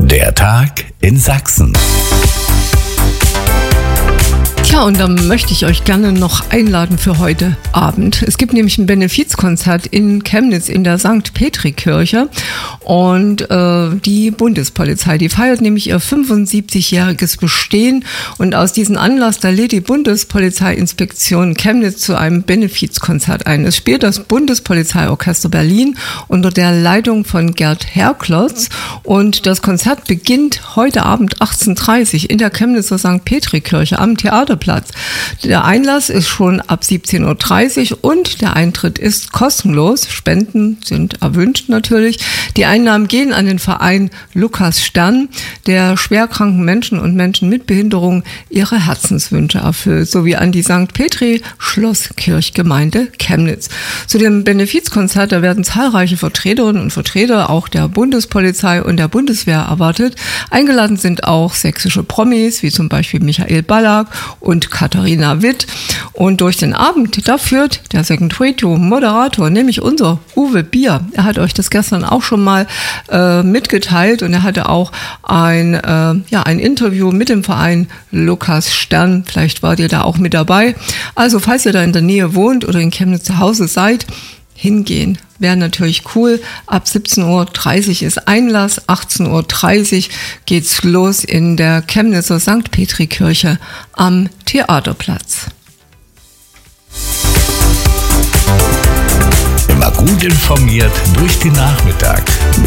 Der Tag in Sachsen. Tja, und da möchte ich euch gerne noch einladen für heute Abend. Es gibt nämlich ein Benefizkonzert in Chemnitz in der St. Petri-Kirche und die Bundespolizei, die feiert nämlich ihr 75-jähriges Bestehen und aus diesem Anlass, da lädt die Bundespolizeiinspektion Chemnitz zu einem Benefizkonzert ein. Es spielt das Bundespolizeiorchester Berlin unter der Leitung von Gerd Herklotz und das Konzert beginnt heute Abend 18:30 Uhr in der Chemnitzer St. Petri-Kirche am Theaterplatz. Der Einlass ist schon ab 17:30 Uhr und der Eintritt ist kostenlos. Spenden sind erwünscht natürlich. Die Einnahmen gehen an den Verein Lukas Stern, der schwerkranken Menschen und Menschen mit Behinderung ihre Herzenswünsche erfüllt, sowie an die St. Petri Schlosskirchgemeinde Chemnitz. Zu dem Benefizkonzert, da werden zahlreiche Vertreterinnen und Vertreter auch der Bundespolizei und der Bundeswehr erwartet. Eingeladen sind auch sächsische Promis, wie zum Beispiel Michael Ballack und Katharina Witt. Und durch den Abend, da führt der Second Radio Moderator, nämlich unser Uwe Bier. Er hat euch das gestern auch schon mal mitgeteilt und er hatte auch ein Interview mit dem Verein Lukas Stern. Vielleicht wart ihr da auch mit dabei. Also falls ihr da in der Nähe wohnt oder in Chemnitz zu Hause seid, hingehen. Wäre natürlich cool. Ab 17:30 Uhr ist Einlass, 18:30 Uhr geht's los in der Chemnitzer St. Petri-Kirche am Theaterplatz. Immer gut informiert durch den Nachmittag mit